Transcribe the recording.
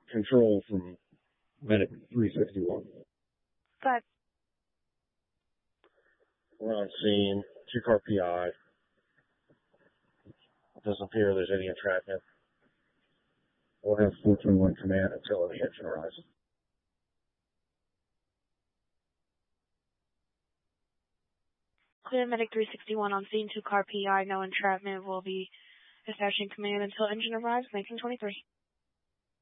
control from Medic 361. But we're on scene, 2-car PI. It doesn't appear there's any entrapment. We'll have 421 command until the engine arrives. Clear Medic 361 on scene, 2-car PI, no entrapment. Will be establishing command until engine arrives, 1923.